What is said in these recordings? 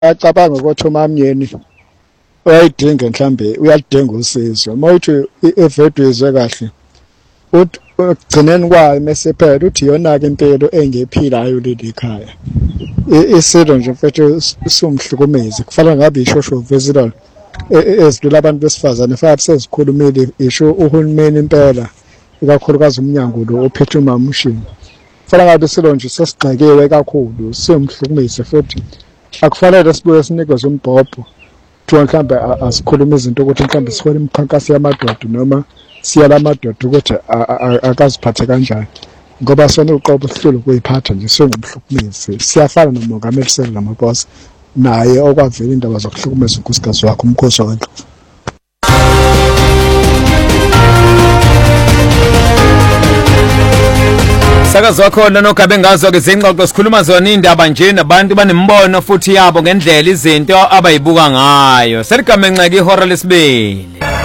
acabanga ukuthi uMamnyeni uyayidinga mhlambe uyalidinga usizo mawuthi evedwezwe kahle uthi ugcineni kwayo mesephela uthi yona ke impilo engephilayo leli khaya isilo nje mfethu sumhlukumezi kufanele ngabe ishoshovu ezilona ezidlula abantu besifazane futhi sezikhulumile isho uhulumeni impela ikakhulukazi umnyango lo ophethe uMamushini kufanele ngabe isilo nje sesigxekiwe kakhulu simhlukumezi futhi akufanele sibuye sinikeze umbhobho kuthiwa mhlawumbe asikhuluma izinto ukuthi mhlawumbe sikhona imikhankaso yamadoda noma siyala amadoda ukuthi akaziphathe kanjani ngoba sona uqobo sihlule ukuyiphatha nje singumhlukumezi siyafana nomongameli Cyril Ramaphosa naye okwavela indaba zokuhlukumeza unkosikazi wakhe uMkhosi wakhe. Sakazo wakhona nogabe ngazo ke zingxoxo sikhuluma zona indaba nje nabantu banembono futhi yabo ngendlela izinto abayibuka ngayo. Seligame nceke ihora lesibili.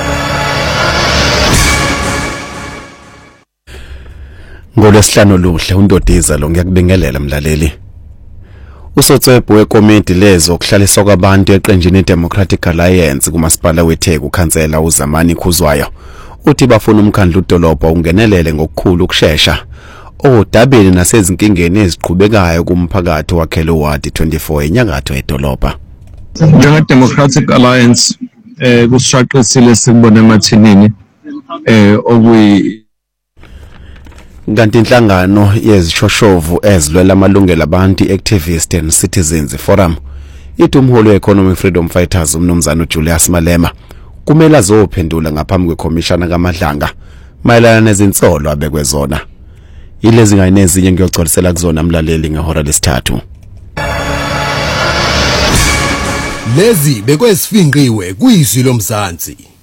Ngolesihlanu luhle uNdodiza lo ngiyakubingelela mlaleli. Usotsepho wekomiti lezo okuhlaliswa kwabantu eqenjini Democratic Alliance kumasipala weTheku ukhansela uZamani Khuzwayo uthi bafuna umkhandlu udolobha ungenelele ngokukhulu ukusheshsha odabeni nasezinkingeni eziqhubekayo kumphakathi wakhe lo ward 24 enyakatho edolobha. Njenge Democratic Alliance kusishaqisile sikubona emathinini okuyi kanti inhlangano yezishoshovu ezilwela amalungelo abantu Activist and Citizens Forum ithi umholi we-Economic Freedom Fighters umnumzana uJulius Malema kumele azophendula ngaphambi kwekhomishana kaMadlanga mayelana nezinsolo abekwe zona. Yilezi ngane ezinye ngiyogcolisela kuzona mlaleli ngehora lesithathu. Lezi bekwesifingqiwe kuyizwi lomzansi.